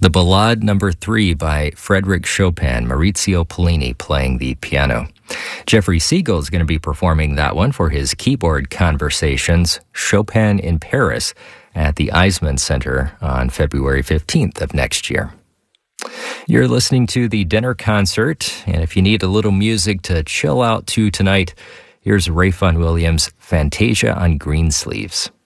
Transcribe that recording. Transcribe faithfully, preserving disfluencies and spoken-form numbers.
The Ballade Number Three by Frédéric Chopin, Maurizio Pollini playing the piano. Jeffrey Siegel is going to be performing that one for his keyboard conversations, Chopin in Paris, at the Eisman Center on February fifteenth of next year. You're listening to the Dinner Concert, and if you need a little music to chill out to tonight, here's Ray Vaughan Williams' Fantasia on Greensleeves.